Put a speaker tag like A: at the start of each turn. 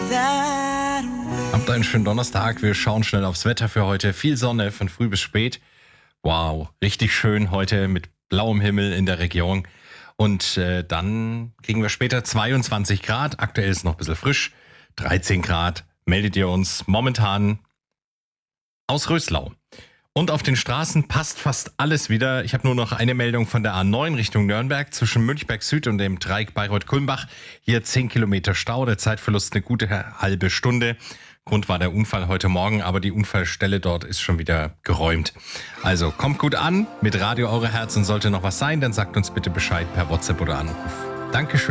A: Habt einen schönen Donnerstag. Wir schauen schnell aufs Wetter für heute. Viel Sonne von früh bis spät. Wow, richtig schön heute mit blauem Himmel in der Region. Und dann kriegen wir später 22 Grad. Aktuell ist noch ein bisschen frisch. 13 Grad. Meldet ihr uns momentan aus Röslau. Und auf den Straßen passt fast alles wieder. Ich habe nur noch eine Meldung von der A9 Richtung Nürnberg zwischen Münchberg Süd und dem Dreieck Bayreuth-Kulmbach. Hier 10 Kilometer Stau, der Zeitverlust eine gute halbe Stunde. Grund war der Unfall heute Morgen, aber die Unfallstelle dort ist schon wieder geräumt. Also kommt gut an mit Radio Eure Herz und sollte noch was sein, dann sagt uns bitte Bescheid per WhatsApp oder Anruf. Dankeschön.